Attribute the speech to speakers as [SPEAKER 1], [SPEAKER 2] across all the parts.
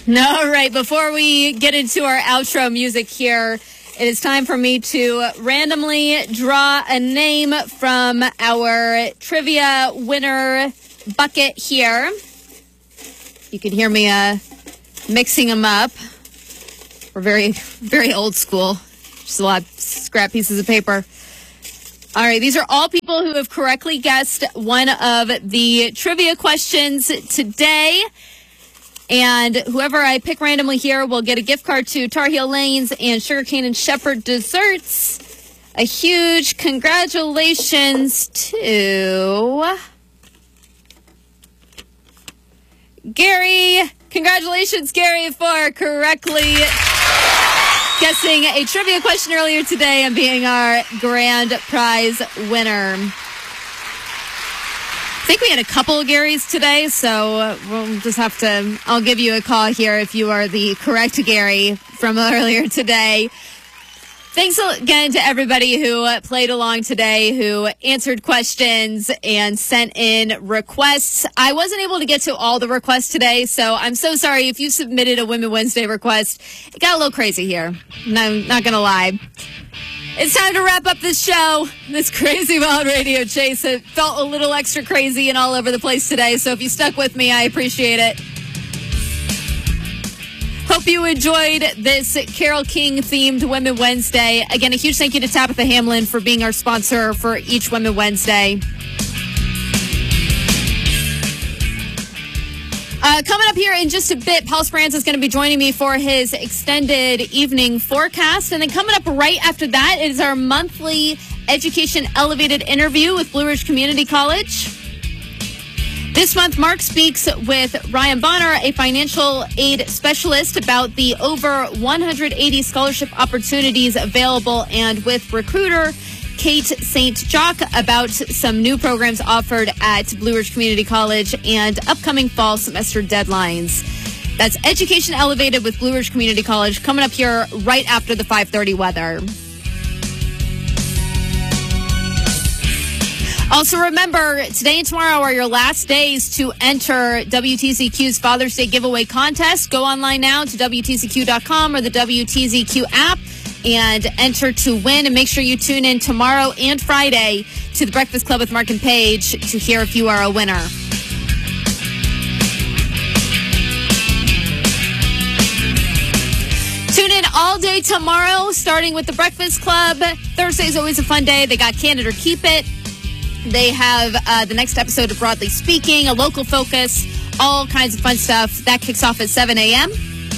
[SPEAKER 1] All right, before we get into our outro music here, it is time for me to randomly draw a name from our trivia winner bucket here. You can hear me mixing them up. We're very, very old school. Just a lot of scrap pieces of paper. All right, these are all people who have correctly guessed one of the trivia questions today. And whoever I pick randomly here will get a gift card to Tar Heel Lanes and Sugarcane and Shepherd Desserts. A huge congratulations to Gary. Congratulations, Gary, for correctly guessing a trivia question earlier today and being our grand prize winner. I think we had a couple of Garys today, so we'll just have to, I'll give you a call here if you are the correct Gary from earlier today. Thanks again to everybody who played along today, who answered questions and sent in requests. I wasn't able to get to all the requests today, so I'm so sorry if you submitted a Women Wednesday request. It got a little crazy here. No, I'm not going to lie. It's time to wrap up this show. This crazy wild radio chase. It felt a little extra crazy and all over the place today, so if you stuck with me, I appreciate it. Hope you enjoyed this Carole King themed Women Wednesday. Again, a huge thank you to Tabitha Hamlin for being our sponsor for each Women Wednesday. Coming up here in just a bit, Paul Speranza is going to be joining me for his extended evening forecast. And then coming up right after that is our monthly Education Elevated interview with Blue Ridge Community College. This month, Mark speaks with Ryan Bonner, a financial aid specialist, about the over 180 scholarship opportunities available, and with recruiter Kate St. Jock about some new programs offered at Blue Ridge Community College and upcoming fall semester deadlines. That's Education Elevated with Blue Ridge Community College, coming up here right after the 5:30 weather. Also remember, today and tomorrow are your last days to enter WTZQ's Father's Day giveaway contest. Go online now to WTZQ.com or the WTZQ app and enter to win. And make sure you tune in tomorrow and Friday to the Breakfast Club with Mark and Paige to hear if you are a winner. Tune in all day tomorrow, starting with the Breakfast Club. Thursday is always a fun day. They got Can It or Keep It. They have the next episode of Broadly Speaking, a local focus, all kinds of fun stuff. That kicks off at 7 a.m.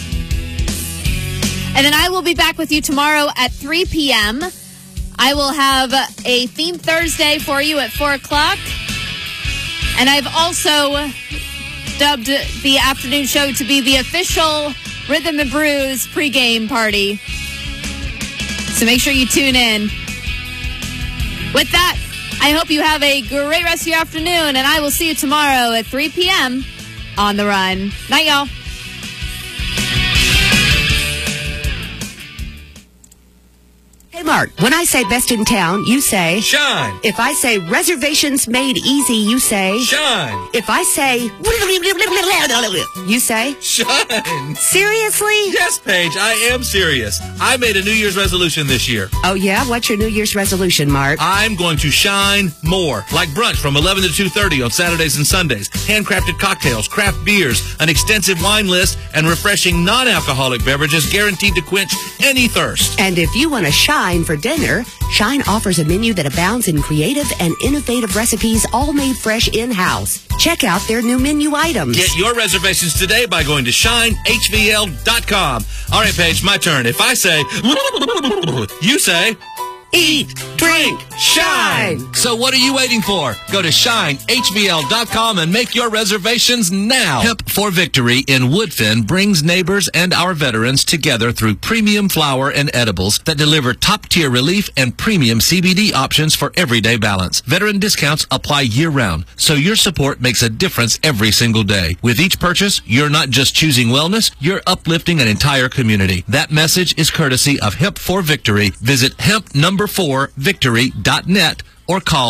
[SPEAKER 1] And then I will be back with you tomorrow at 3 p.m. I will have a Theme Thursday for you at 4 o'clock. And I've also dubbed the afternoon show to be the official Rhythm and Brews pregame party. So make sure you tune in. With that, I hope you have a great rest of your afternoon, and I will see you tomorrow at 3 p.m. on The Run. Night, y'all.
[SPEAKER 2] Hey, Mark, when I say best in town, you say...
[SPEAKER 3] Shine.
[SPEAKER 2] If I say reservations made easy, you say...
[SPEAKER 3] Shine.
[SPEAKER 2] If I say... You say...
[SPEAKER 3] Shine.
[SPEAKER 2] Seriously?
[SPEAKER 3] Yes, Paige, I am serious. I made a New Year's resolution this year.
[SPEAKER 2] Oh, yeah? What's your New Year's resolution, Mark?
[SPEAKER 3] I'm going to shine more. Like brunch from 11 to 2:30 on Saturdays and Sundays. Handcrafted cocktails, craft beers, an extensive wine list, and refreshing non-alcoholic beverages guaranteed to quench any thirst.
[SPEAKER 2] And if you want to shine for dinner, Shine offers a menu that abounds in creative and innovative recipes, all made fresh in-house. Check out their new menu items.
[SPEAKER 3] Get your reservations today by going to shinehvl.com. All right, Paige, my turn. If I say, you say...
[SPEAKER 2] Eat, drink, shine.
[SPEAKER 3] So what are you waiting for? Go to shinehvl.com and make your reservations now. Hemp for Victory in Woodfin brings neighbors and our veterans together through premium flour and edibles that deliver top-tier relief and premium CBD options for everyday balance. Veteran discounts apply year-round, so your support makes a difference every single day. With each purchase, you're not just choosing wellness, you're uplifting an entire community. That message is courtesy of Hemp for Victory. Visit hemp4victory.net or call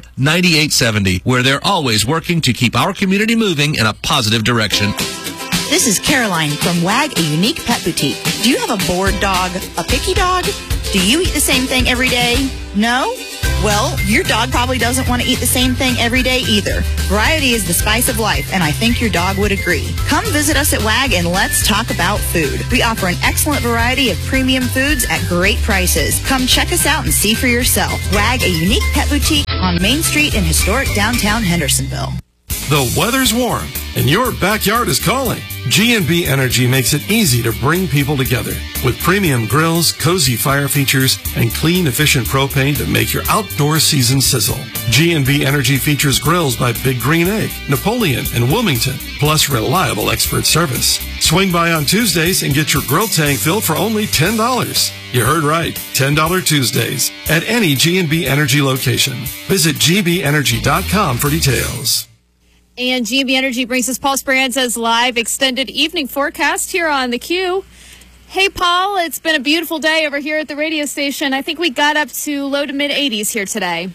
[SPEAKER 3] 484-9870, where they're always working to keep our community moving in a positive direction.
[SPEAKER 4] This is Caroline from WAG, a unique pet boutique. Do you have a bored dog, a picky dog? Do you eat the same thing every day? No? Well, your dog probably doesn't want to eat the same thing every day either. Variety is the spice of life, and I think your dog would agree. Come visit us at WAG and let's talk about food. We offer an excellent variety of premium foods at great prices. Come check us out and see for yourself. WAG, a unique pet boutique on Main Street in historic downtown Hendersonville.
[SPEAKER 5] The weather's warm and your backyard is calling. G&B Energy makes it easy to bring people together with premium grills, cozy fire features, and clean, efficient propane to make your outdoor season sizzle. G&B Energy features grills by Big Green Egg, Napoleon, and Wilmington, plus reliable expert service. Swing by on Tuesdays and get your grill tank filled for only $10. You heard right, $10 Tuesdays at any G&B Energy location. Visit gbenergy.com for details.
[SPEAKER 1] And G&B Energy brings us Paul Speranza's live extended evening forecast here on the Q. Hey, Paul, it's been a beautiful day over here at the radio station. I think we got up to low to mid-80s here today.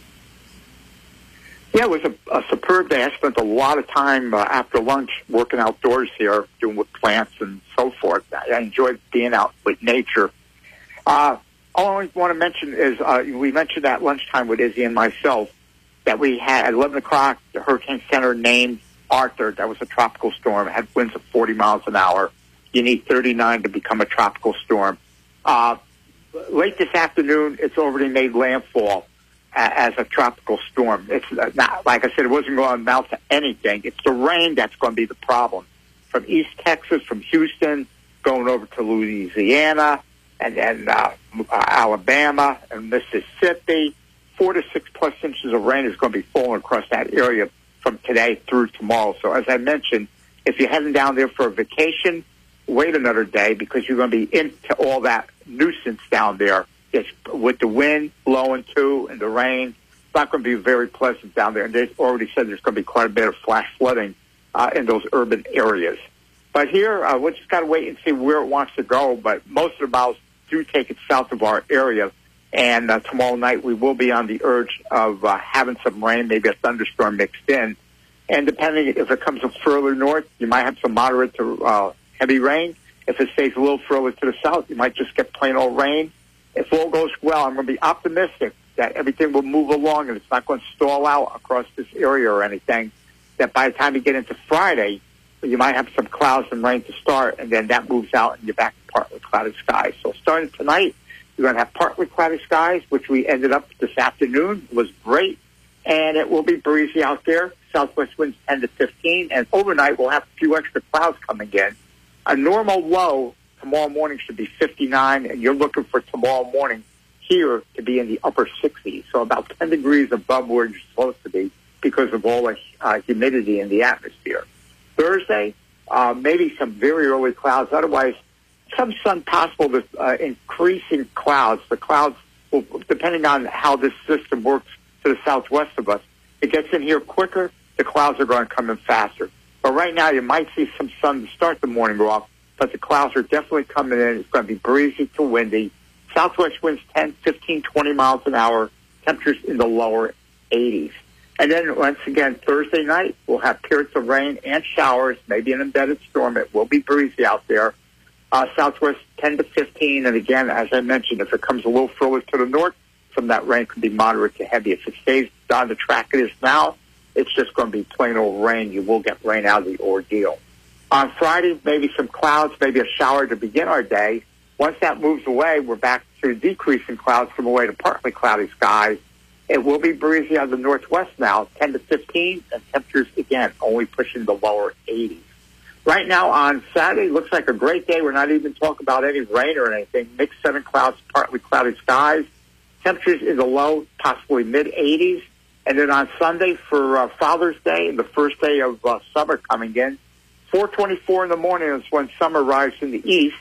[SPEAKER 6] Yeah, it was a superb day. I spent a lot of time after lunch working outdoors here, doing with plants and so forth. I enjoyed being out with nature. All I want to mention is we mentioned at lunchtime with Izzy and myself that we had at 11 o'clock, the Hurricane Center named Arthur. That was a tropical storm. It had winds of 40 miles an hour. You need 39 to become a tropical storm. Late this afternoon, it's already made landfall as a tropical storm. It's not, like I said, it wasn't going to amount to anything. It's the rain that's going to be the problem. From East Texas, from Houston, going over to Louisiana, and then Alabama and Mississippi. 4 to 6 plus inches of rain is going to be falling across that area from today through tomorrow. So as I mentioned, if you're heading down there for a vacation, wait another day because you're going to be into all that nuisance down there. It's with the wind blowing too and the rain. It's not going to be very pleasant down there. And they've already said there's going to be quite a bit of flash flooding in those urban areas. But here, we just got to wait and see where it wants to go. But most of the miles do take it south of our area. And tomorrow night we will be on the urge of having some rain, maybe a thunderstorm mixed in. And depending if it comes from further north, you might have some moderate to heavy rain. If it stays a little further to the south, you might just get plain old rain. If all goes well, I'm going to be optimistic that everything will move along and it's not going to stall out across this area or anything, that by the time you get into Friday, you might have some clouds and rain to start, and then that moves out and you're back to partly cloudy skies. So starting tonight, you're going to have partly cloudy skies, which we ended up this afternoon. It was great, and it will be breezy out there. Southwest winds 10 to 15, and overnight we'll have a few extra clouds coming in. A normal low tomorrow morning should be 59, and you're looking for tomorrow morning here to be in the upper 60s, so about 10 degrees above where you're supposed to be because of all the humidity in the atmosphere. Thursday, maybe some very early clouds. Otherwise, some sun possible with increasing clouds. The clouds, will, depending on how this system works to the southwest of us, it gets in here quicker, the clouds are going to come in faster. But right now, you might see some sun to start the morning off, but the clouds are definitely coming in. It's going to be breezy to windy. Southwest winds 10, 15, 20 miles an hour. Temperatures in the lower 80s. And then, once again, Thursday night, we'll have periods of rain and showers, maybe an embedded storm. It will be breezy out there. Southwest 10 to 15. And again, as I mentioned, if it comes a little further to the north, some of that rain could be moderate to heavy. If it stays on the track it is now, it's just going to be plain old rain. You will get rain out of the ordeal. On Friday, maybe some clouds, maybe a shower to begin our day. Once that moves away, we're back to decreasing clouds from away to partly cloudy skies. It will be breezy out of the northwest now, 10 to 15, and temperatures, again, only pushing the lower 80s. Right now on Saturday, looks like a great day. We're not even talking about any rain or anything. Mixed 7 clouds, partly cloudy skies. Temperatures in the low, possibly mid-80s. And then on Sunday for Father's Day, and the first day of summer coming in, 4:24 in the morning is when summer arrives in the east.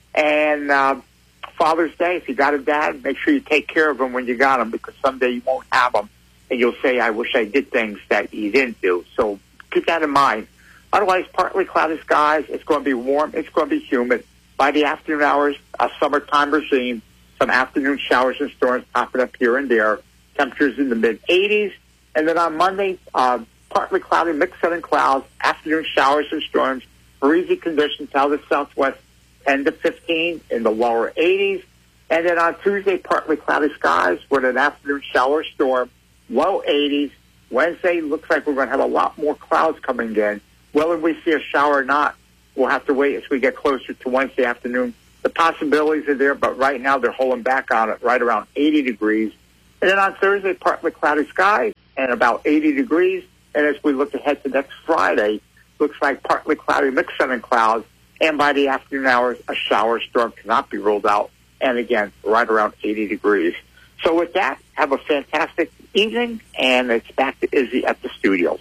[SPEAKER 6] And Father's Day, if you got a dad, make sure you take care of him when you got him, because someday you won't have him, and you'll say, I wish I did things that you didn't do. So keep that in mind. Otherwise, partly cloudy skies. It's going to be warm. It's going to be humid. By the afternoon hours, a summertime regime, some afternoon showers and storms popping up here and there. Temperatures in the mid-80s. And then on Monday, partly cloudy, mixed sun and clouds, afternoon showers and storms, breezy conditions out of the southwest, 10 to 15 in the lower 80s. And then on Tuesday, partly cloudy skies with an afternoon shower storm, low 80s. Wednesday looks like we're going to have a lot more clouds coming in. Whether we see a shower or not, we'll have to wait as we get closer to Wednesday afternoon. The possibilities are there, but right now they're holding back on it right around 80 degrees. And then on Thursday, partly cloudy skies and about 80 degrees. And as we look ahead to next Friday, looks like partly cloudy, mixed sun and clouds. And by the afternoon hours, a shower storm cannot be ruled out. And again, right around 80 degrees. So with that, have a fantastic evening, and it's back to Izzy at the studios.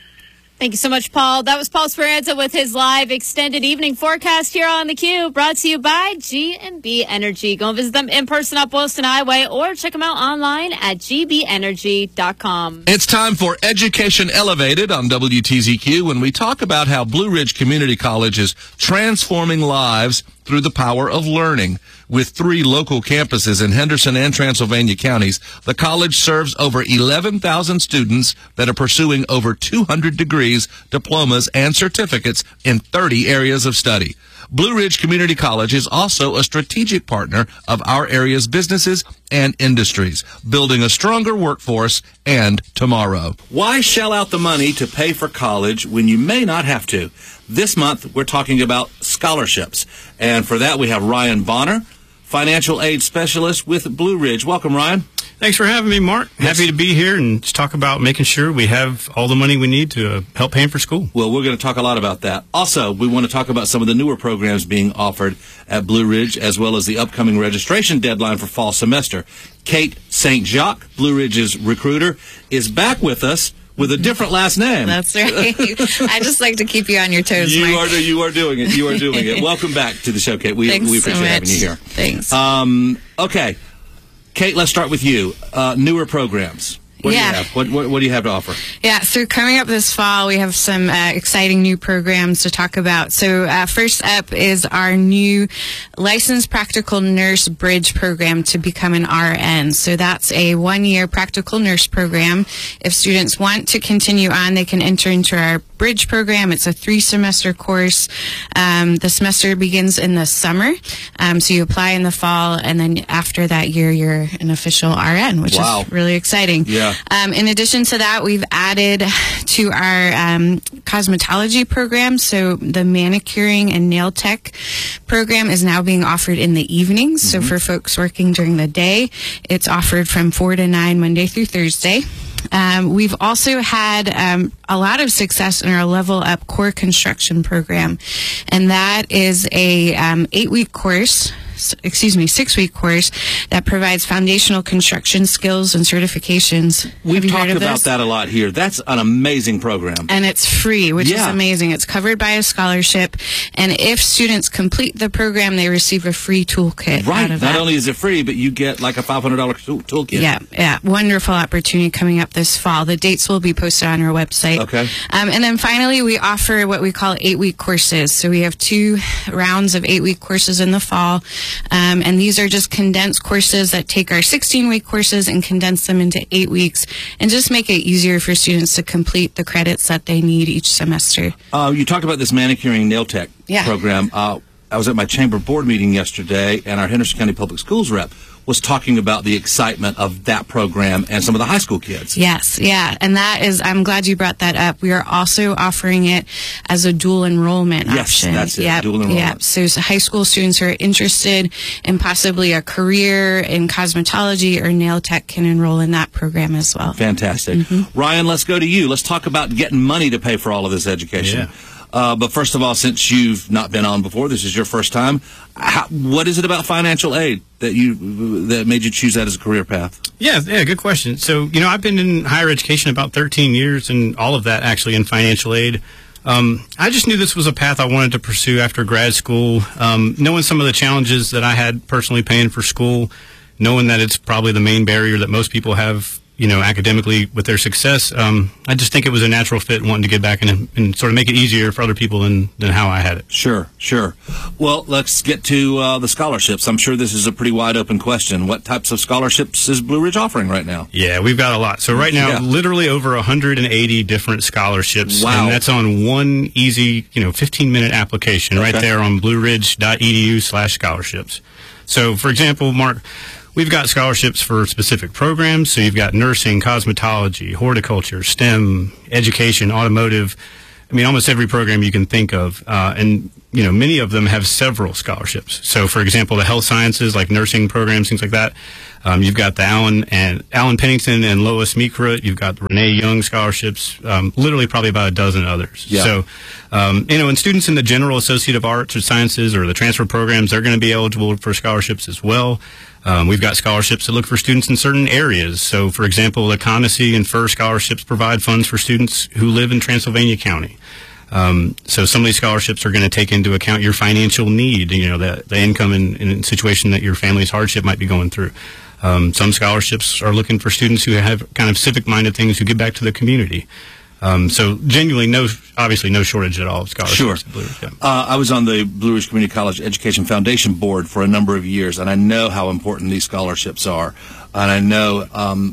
[SPEAKER 1] Thank you so much, Paul. That was Paul Speranza with his live extended evening forecast here on theCUBE, brought to you by G&B Energy. Go and visit them in person up Wilson Highway or check them out online at gbenergy.com.
[SPEAKER 3] It's time for Education Elevated on WTZQ when we talk about how Blue Ridge Community College is transforming lives through the power of learning. With 3 local campuses in Henderson and Transylvania counties, the college serves over 11,000 students that are pursuing over 200 degrees, diplomas, and certificates in 30 areas of study. Blue Ridge Community College is also a strategic partner of our area's businesses and industries, building a stronger workforce and tomorrow. Why shell out the money to pay for college when you may not have to? This month, we're talking about scholarships. And for that, we have Ryan Bonner, Financial Aid Specialist with Blue Ridge. Welcome, Ryan.
[SPEAKER 7] Thanks for having me, Mark. Happy to be here and just talk about making sure we have all the money we need to help paying for school.
[SPEAKER 3] Well, we're going to talk a lot about that. Also, we want to talk about some of the newer programs being offered at Blue Ridge, as well as the upcoming registration deadline for fall semester. Kate St. Jacques, Blue Ridge's recruiter, is back with us with a different last name.
[SPEAKER 8] That's right. I just like to keep you on your toes, Mike.
[SPEAKER 3] You are doing it. You are doing it. Welcome back to the show, Kate. We appreciate having you here.
[SPEAKER 8] Thanks.
[SPEAKER 3] Okay. Kate, let's start with you. Newer programs. What do you have? What do you have to offer?
[SPEAKER 8] Yeah, so coming up this fall, we have some exciting new programs to talk about. So first up is our new Licensed Practical Nurse Bridge program to become an RN. So that's a 1-year practical nurse program. If students want to continue on, they can enter into our Bridge program. It's a 3-semester course. The semester begins in the summer. So you apply in the fall, and then after that year, you're an official RN, which is really exciting.
[SPEAKER 3] Yeah.
[SPEAKER 8] In addition to that, we've added to our cosmetology program. So the manicuring and nail tech program is now being offered in the evenings. So for folks working during the day, it's offered from 4 to 9 Monday through Thursday. We've also had a lot of success in our Level Up Core Construction program, and that is a 6-week course that provides foundational construction skills and certifications.
[SPEAKER 3] We've talked about that a lot here. That's an amazing program.
[SPEAKER 8] And it's free, which is amazing. It's covered by a scholarship, and if students complete the program, they receive a free toolkit out of that.
[SPEAKER 3] Not only is it free, but you get like a $500 toolkit.
[SPEAKER 8] Yeah. Wonderful opportunity coming up this fall. The dates will be posted on our website.
[SPEAKER 3] Okay.
[SPEAKER 8] And then finally, we offer what we call 8-week courses. So we have 2 rounds of 8-week courses in the fall. And these are just condensed courses that take our 16-week courses and condense them into 8 weeks and just make it easier for students to complete the credits that they need each semester.
[SPEAKER 3] You talked about this manicuring nail tech program. I was at my chamber board meeting yesterday, and our Henderson County Public Schools rep was talking about the excitement of that program and some of the high school kids.
[SPEAKER 8] Yes, and that is, I'm glad you brought that up. We are also offering it as a dual enrollment option.
[SPEAKER 3] Yes, that's it, dual enrollment.
[SPEAKER 8] So high school students who are interested in possibly a career in cosmetology or nail tech can enroll in that program as well.
[SPEAKER 3] Fantastic. Ryan, let's go to you. Let's talk about getting money to pay for all of this education. But first of all, since you've not been on before, this is your first time, what is it about financial aid that made you choose that as a career path?
[SPEAKER 7] Yeah, good question. So, I've been in higher education about 13 years, and all of that actually in financial aid. I just knew this was a path I wanted to pursue after grad school, knowing some of the challenges that I had personally paying for school, knowing that it's probably the main barrier that most people have academically with their success. I just think it was a natural fit, wanting to get back and sort of make it easier for other people than how I had it.
[SPEAKER 3] Sure. Well, let's get to the scholarships. I'm sure this is a pretty wide open question. What types of scholarships is Blue Ridge offering right now?
[SPEAKER 7] Yeah, we've got a lot. So right now, literally over 180 different scholarships.
[SPEAKER 3] Wow.
[SPEAKER 7] And that's on one easy, 15-minute application right there on blueridge.edu/scholarships. So, for example, Mark, we've got scholarships for specific programs. So you've got nursing, cosmetology, horticulture, STEM, education, automotive. I mean, almost every program you can think of. And, many of them have several scholarships. So, for example, the health sciences, like nursing programs, things like that. You've got the Alan Pennington and Lois Meekroot. You've got the Renee Young scholarships, literally probably about a dozen others.
[SPEAKER 3] Yeah.
[SPEAKER 7] So, and students in the General Associate of Arts or Sciences or the transfer programs, they're going to be eligible for scholarships as well. We've got scholarships that look for students in certain areas. So, for example, the Conacy and FIR scholarships provide funds for students who live in Transylvania County. So some of these scholarships are going to take into account your financial need, the income and situation that your family's hardship might be going through. Some scholarships are looking for students who have kind of civic-minded things who give back to the community. So genuinely, obviously no shortage at all of scholarships.
[SPEAKER 3] Sure.
[SPEAKER 7] At Blue Ridge, yeah.
[SPEAKER 3] I was on the Blue Ridge Community College Education Foundation board for a number of years, and I know how important these scholarships are, and I know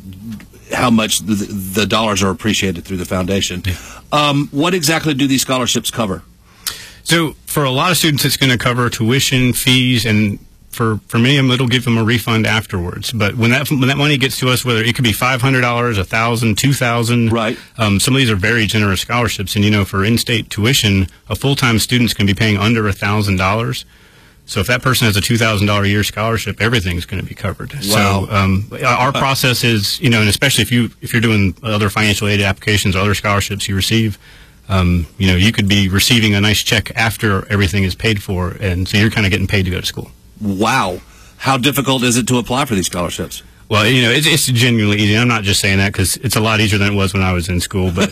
[SPEAKER 3] how much the dollars are appreciated through the foundation.
[SPEAKER 7] Yeah.
[SPEAKER 3] What exactly do these scholarships cover?
[SPEAKER 7] So for a lot of students, it's going to cover tuition, fees, and for many of them, it'll give them a refund afterwards. But when that money gets to us, whether it could be $500, $1,000, $2,000,
[SPEAKER 3] right?
[SPEAKER 7] Some of these are very generous scholarships, and for in-state tuition, a full-time student's going to be paying under $1,000. So if that person has a $2,000 a year scholarship, everything's going to be covered.
[SPEAKER 3] Wow.
[SPEAKER 7] So our process is, and especially if you're doing other financial aid applications, other scholarships you receive, you could be receiving a nice check after everything is paid for, and so you're kind of getting paid to go to school.
[SPEAKER 3] Wow. How difficult is it to apply for these scholarships?
[SPEAKER 7] Well, it's genuinely easy. I'm not just saying that because it's a lot easier than it was when I was in school. But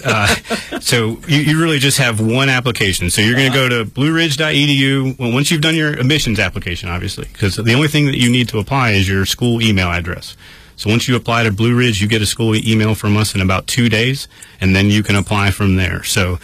[SPEAKER 7] so you really just have one application. So you're going to go to blueridge.edu. Well, once you've done your admissions application, obviously, because the only thing that you need to apply is your school email address. So once you apply to Blue Ridge, you get a school email from us in about 2 days, and then you can apply from there. So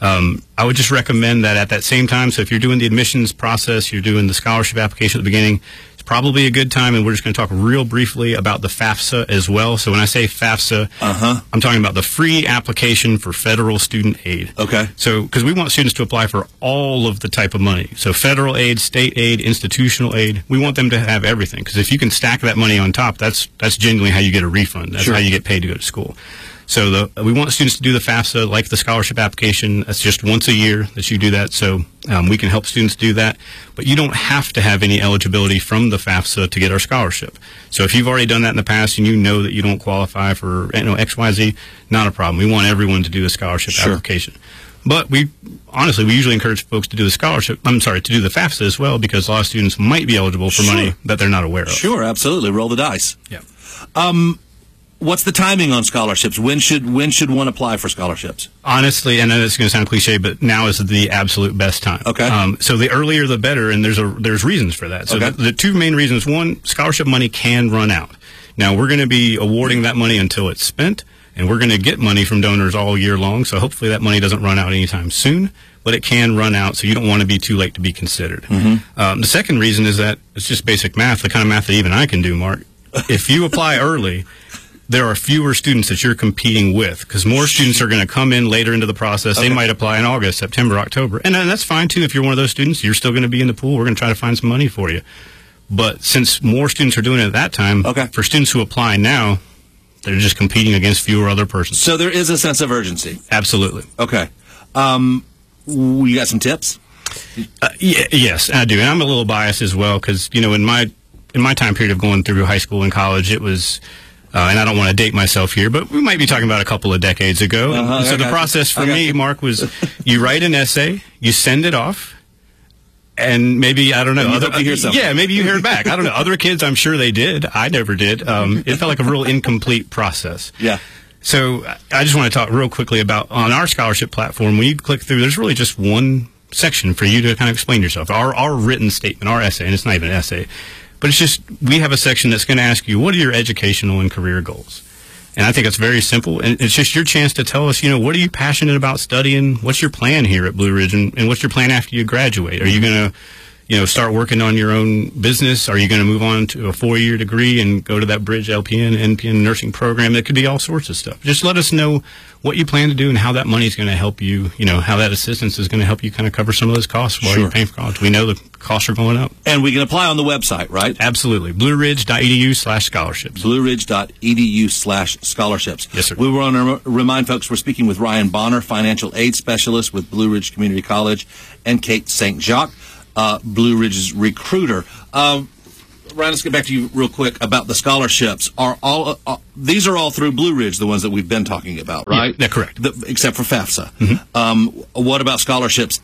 [SPEAKER 7] I would just recommend that at that same time. So if you're doing the admissions process, you're doing the scholarship application at the beginning, it's probably a good time, and we're just going to talk real briefly about the FAFSA as well. So when I say FAFSA, I'm talking about the free application for federal student aid.
[SPEAKER 3] Okay.
[SPEAKER 7] So because we want students to apply for all of the type of money. So federal aid, state aid, institutional aid, we want them to have everything. Because if you can stack that money on top, that's genuinely how you get a refund. That's how you get paid to go to school. So we want students to do the FAFSA like the scholarship application. That's just once a year that you do that. So we can help students do that. But you don't have to have any eligibility from the FAFSA to get our scholarship. So if you've already done that in the past and you know that you don't qualify for XYZ, not a problem. We want everyone to do the scholarship application. But we usually encourage folks to do the to do the FAFSA as well, because a lot of students might be eligible for money that they're not aware of.
[SPEAKER 3] Sure, absolutely. Roll the dice.
[SPEAKER 7] Yeah.
[SPEAKER 3] What's the timing on scholarships? When should one apply for scholarships?
[SPEAKER 7] Honestly, I know this is going to sound cliche, but now is the absolute best time.
[SPEAKER 3] Okay.
[SPEAKER 7] So the earlier the better, and there's reasons for that. So the two main reasons: one, scholarship money can run out. Now we're going to be awarding that money until it's spent, and we're going to get money from donors all year long. So hopefully that money doesn't run out anytime soon, but it can run out. So you don't want to be too late to be considered. The second reason is that it's just basic math, the kind of math that even I can do, Mark. If you apply early, there are fewer students that you're competing with, because more students are going to come in later into the process. They might apply in August, September, October. And that's fine, too. If you're one of those students, you're still going to be in the pool. We're going to try to find some money for you. But since more students are doing it at that time, for students who apply now, they're just competing against fewer other persons.
[SPEAKER 3] So there is a sense of urgency.
[SPEAKER 7] Absolutely.
[SPEAKER 3] Okay. You got some tips?
[SPEAKER 7] Yes, I do. And I'm a little biased as well, because, in my time period of going through high school and college, it was... and I don't want to date myself here, but we might be talking about a couple of decades ago. So the process for me, Mark, was you write an essay, you send it off, and maybe, I don't know. Maybe you hear it back. I don't know. Other kids, I'm sure they did. I never did. It felt like a real incomplete process.
[SPEAKER 3] Yeah.
[SPEAKER 7] So I just want to talk real quickly about, on our scholarship platform, when you click through, there's really just one section for you to kind of explain yourself. Our written statement, our essay, and it's not even an essay. But it's just, we have a section that's going to ask you, what are your educational and career goals? And I think it's very simple. And it's just your chance to tell us, what are you passionate about studying? What's your plan here at Blue Ridge? And what's your plan after you graduate? Are you going to, start working on your own business? Are you going to move on to a 4-year degree and go to that Bridge LPN, NPN nursing program? It could be all sorts of stuff. Just let us know what you plan to do and how that money is going to help you, how that assistance is going to help you kind of cover some of those costs while you're paying for college. We know the costs are going up.
[SPEAKER 3] And we can apply on the website, right?
[SPEAKER 7] Absolutely. BlueRidge.edu/scholarships.
[SPEAKER 3] BlueRidge.edu/scholarships.
[SPEAKER 7] Yes, sir.
[SPEAKER 3] We want to remind folks we're speaking with Ryan Bonner, financial aid specialist with Blue Ridge Community College, and Kate St. Jacques, Blue Ridge's recruiter. Ryan, let's get back to you real quick about the scholarships. These are all through Blue Ridge, the ones that we've been talking about, right?
[SPEAKER 7] Yeah, that's correct.
[SPEAKER 3] Except for FAFSA. Mm-hmm. What about scholarships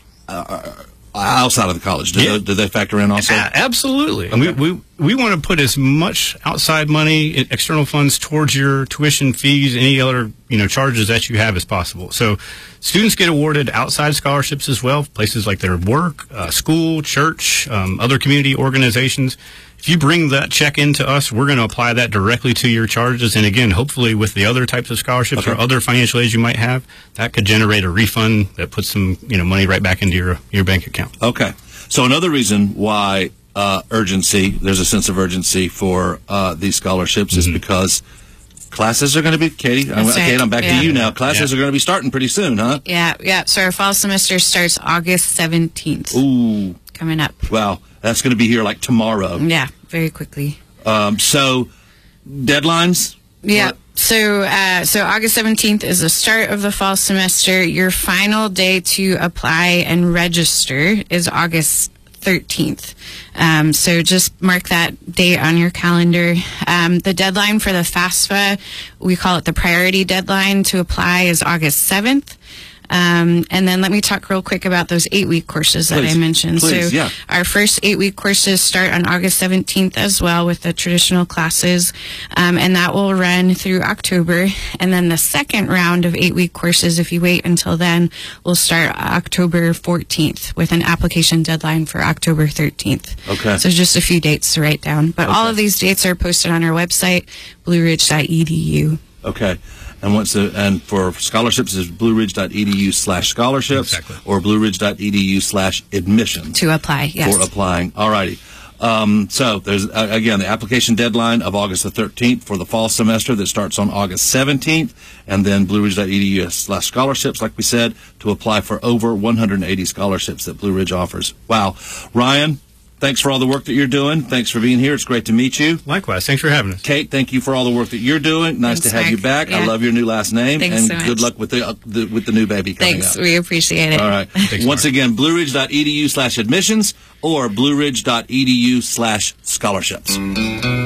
[SPEAKER 3] outside of the college? Do they factor in also?
[SPEAKER 7] Absolutely.
[SPEAKER 3] Okay.
[SPEAKER 7] We want to put as much outside money, external funds towards your tuition fees, any other charges that you have as possible. So students get awarded outside scholarships as well, places like their work, school, church, other community organizations. If you bring that check into us, we're going to apply that directly to your charges. And again, hopefully with the other types of scholarships or other financial aids you might have, that could generate a refund that puts some money right back into your bank account.
[SPEAKER 3] Okay. So another reason why there's a sense of urgency for these scholarships is because classes are going to be, Katie, I'm back to you now. Classes are going to be starting pretty soon, huh?
[SPEAKER 8] Yeah. So our fall semester starts August 17th.
[SPEAKER 3] Ooh.
[SPEAKER 8] Coming up.
[SPEAKER 3] Wow. That's going to be here like tomorrow.
[SPEAKER 8] Yeah, very quickly.
[SPEAKER 3] So deadlines?
[SPEAKER 8] Yeah. So August 17th is the start of the fall semester. Your final day to apply and register is August 13th. So just mark that date on your calendar. The deadline for the FAFSA, we call it the priority deadline to apply, is August 7th. And then let me talk real quick about those 8-week courses that I mentioned. Our first 8-week courses start on August 17th as well with the traditional classes, and that will run through October. And then the second round of 8-week courses, if you wait until then, will start October 14th with an application deadline for October 13th.
[SPEAKER 3] Okay.
[SPEAKER 8] So just a few dates to write down. But all of these dates are posted on our website, blueridge.edu.
[SPEAKER 3] Okay. And for scholarships is blueridge.edu/scholarships or blueridge.edu/admission.
[SPEAKER 8] To apply, yes.
[SPEAKER 3] For applying. All righty. So there's, again, the application deadline of August the 13th for the fall semester that starts on August 17th, and then blueridge.edu/scholarships, like we said, to apply for over 180 scholarships that Blue Ridge offers. Wow. Ryan, thanks for all the work that you're doing. Thanks for being here. It's great to meet you.
[SPEAKER 7] Likewise. Thanks for having us.
[SPEAKER 3] Kate, thank you for all the work that you're doing. Nice to have you back. Yeah. I love your new last name.
[SPEAKER 8] Thanks so much.
[SPEAKER 3] Good luck with the new baby coming
[SPEAKER 8] Thanks.
[SPEAKER 3] up.
[SPEAKER 8] We appreciate it.
[SPEAKER 3] All right.
[SPEAKER 7] Thanks,
[SPEAKER 3] Once again, blueridge.edu/admissions or blueridge.edu/scholarships.